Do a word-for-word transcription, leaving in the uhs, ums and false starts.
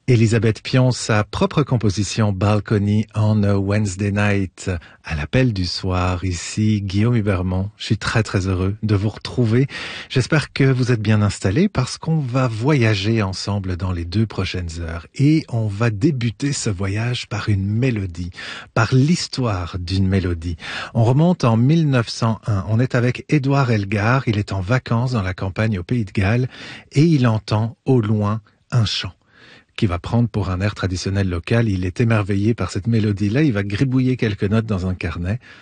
Elisabeth Pion, sa propre composition Balcony on a Wednesday Night, à l'appel du soir. Ici, Guillaume Hubermont. Je suis très très heureux de vous retrouver. J'espère que vous êtes bien installés parce qu'on va voyager ensemble dans les deux prochaines heures. Et on va débuter ce voyage par une mélodie, par l'histoire d'une mélodie. On remonte en mille neuf cent un. On est avec Édouard Elgar. Il est en vacances dans la campagne au Pays de Galles et il entend au loin un chant qui va prendre pour un air traditionnel local. Il est émerveillé par cette mélodie-là. Il va gribouiller quelques notes dans un carnet.